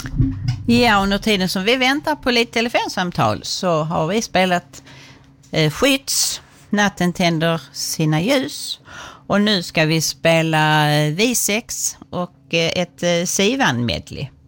Ja, under tiden som vi väntar på lite telefonsamtal så har vi spelat Skytts, Natten tänder sina ljus. Och nu ska vi spela V6 och ett Sivan-medley.